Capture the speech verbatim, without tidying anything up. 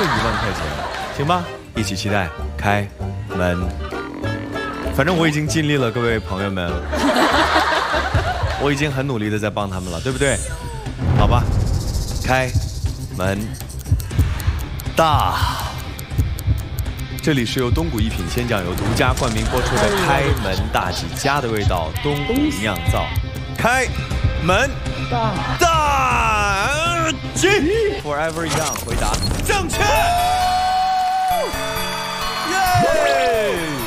一万块钱，行吧？一起期待开门。反正我已经尽力了，各位朋友们，我已经很努力的在帮他们了，对不对？好吧，开门大。这里是由东谷一品鲜酱油独家冠名播出的《开门大吉》，家的味道，东谷酿造。开门大大吉 ，Forever Young 回答正确，耶！